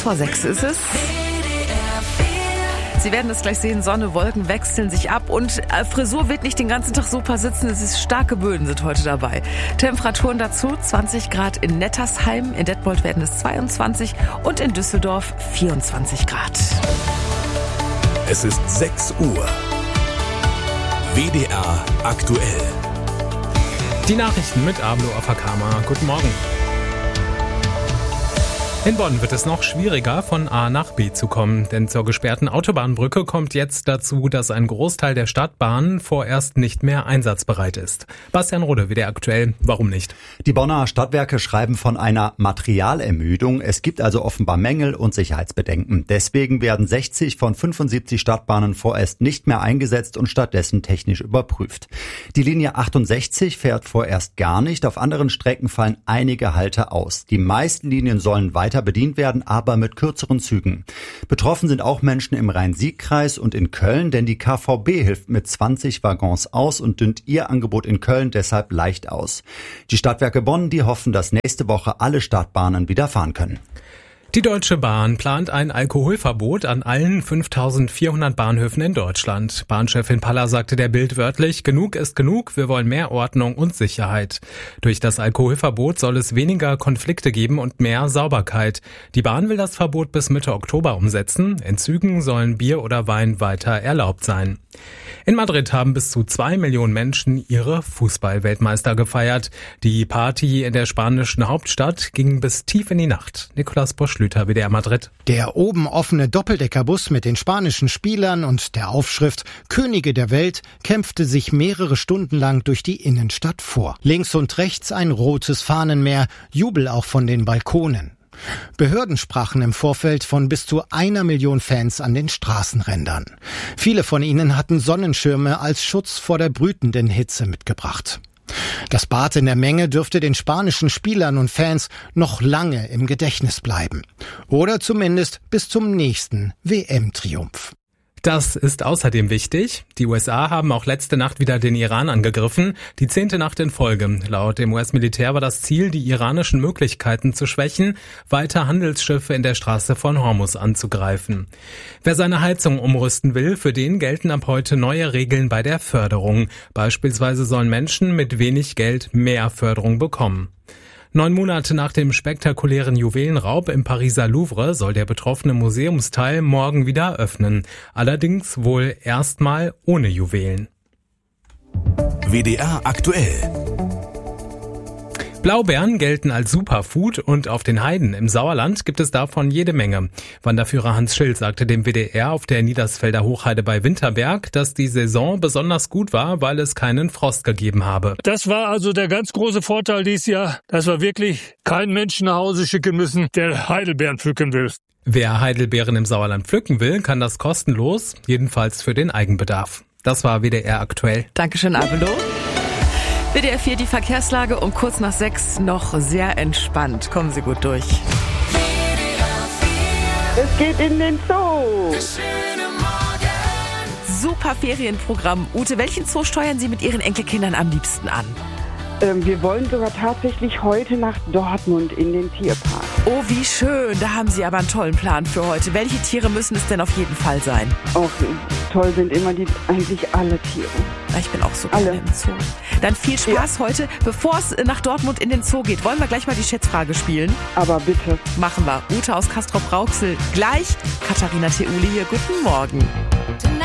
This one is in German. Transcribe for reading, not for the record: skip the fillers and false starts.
6:06 ist es. Sie werden es gleich sehen, Sonne, Wolken wechseln sich ab und Frisur wird nicht den ganzen Tag super sitzen. Es ist starke Böen sind heute dabei. Temperaturen dazu 20 Grad in Nettersheim, in Detmold werden es 22 und in Düsseldorf 24 Grad. Es ist 6 Uhr. WDR aktuell. Die Nachrichten mit Ablo Afakama. Guten Morgen. In Bonn wird es noch schwieriger, von A nach B zu kommen, denn zur gesperrten Autobahnbrücke kommt jetzt dazu, dass ein Großteil der Stadtbahnen vorerst nicht mehr einsatzbereit ist. Bastian Rode, WDR aktuell. Warum nicht? Die Bonner Stadtwerke schreiben von einer Materialermüdung. Es gibt also offenbar Mängel und Sicherheitsbedenken. Deswegen werden 60 von 75 Stadtbahnen vorerst nicht mehr eingesetzt und stattdessen technisch überprüft. Die Linie 68 fährt vorerst gar nicht. Auf anderen Strecken fallen einige Halte aus. Die meisten Linien sollen weiter bedient werden, aber mit kürzeren Zügen. Betroffen sind auch Menschen im Rhein-Sieg-Kreis und in Köln, denn die KVB hilft mit 20 Waggons aus und dünnt ihr Angebot in Köln deshalb leicht aus. Die Stadtwerke Bonn, die hoffen, dass nächste Woche alle Stadtbahnen wieder fahren können. Die Deutsche Bahn plant ein Alkoholverbot an allen 5.400 Bahnhöfen in Deutschland. Bahnchefin Paller sagte der Bild wörtlich, genug ist genug, wir wollen mehr Ordnung und Sicherheit. Durch das Alkoholverbot soll es weniger Konflikte geben und mehr Sauberkeit. Die Bahn will das Verbot bis Mitte Oktober umsetzen. In Zügen sollen Bier oder Wein weiter erlaubt sein. In Madrid haben bis zu 2 Millionen Menschen ihre Fußball-Weltmeister gefeiert. Die Party in der spanischen Hauptstadt ging bis tief in die Nacht. Nicolas Boschlüter, WDR Madrid. Der oben offene Doppeldeckerbus mit den spanischen Spielern und der Aufschrift Könige der Welt kämpfte sich mehrere Stunden lang durch die Innenstadt vor. Links und rechts ein rotes Fahnenmeer, Jubel auch von den Balkonen. Behörden sprachen im Vorfeld von bis zu 1 Million Fans an den Straßenrändern. Viele von ihnen hatten Sonnenschirme als Schutz vor der brütenden Hitze mitgebracht. Das Bad in der Menge dürfte den spanischen Spielern und Fans noch lange im Gedächtnis bleiben. Oder zumindest bis zum nächsten WM-Triumph. Das ist außerdem wichtig. Die USA haben auch letzte Nacht wieder den Iran angegriffen, die 10. Nacht in Folge. Laut dem US-Militär war das Ziel, die iranischen Möglichkeiten zu schwächen, weiter Handelsschiffe in der Straße von Hormuz anzugreifen. Wer seine Heizung umrüsten will, für den gelten ab heute neue Regeln bei der Förderung. Beispielsweise sollen Menschen mit wenig Geld mehr Förderung bekommen. 9 Monate nach dem spektakulären Juwelenraub im Pariser Louvre soll der betroffene Museumsteil morgen wieder öffnen. Allerdings wohl erstmal ohne Juwelen. WDR aktuell. Blaubeeren gelten als Superfood und auf den Heiden im Sauerland gibt es davon jede Menge. Wanderführer Hans Schild sagte dem WDR auf der Niedersfelder Hochheide bei Winterberg, dass die Saison besonders gut war, weil es keinen Frost gegeben habe. Das war also der ganz große Vorteil dieses Jahr, dass wir wirklich keinen Menschen nach Hause schicken müssen, der Heidelbeeren pflücken will. Wer Heidelbeeren im Sauerland pflücken will, kann das kostenlos, jedenfalls für den Eigenbedarf. Das war WDR aktuell. Dankeschön, Abelo. WDR 4, die Verkehrslage um kurz nach 6 noch sehr entspannt. Kommen Sie gut durch. Es geht in den Zoo. Super Ferienprogramm. Ute, welchen Zoo steuern Sie mit Ihren Enkelkindern am liebsten an? Wir wollen sogar tatsächlich heute nach Dortmund in den Tierpark. Oh, wie schön. Da haben Sie aber einen tollen Plan für heute. Welche Tiere müssen es denn auf jeden Fall sein? Auch toll sind immer eigentlich alle Tiere. Ich bin auch so gerne im Zoo. Dann viel Spaß heute. Bevor es nach Dortmund in den Zoo geht, wollen wir gleich mal die Schätzfrage spielen? Aber bitte. Machen wir. Ute aus Castrop-Rauxel gleich. Katharina Theuli hier. Guten Morgen.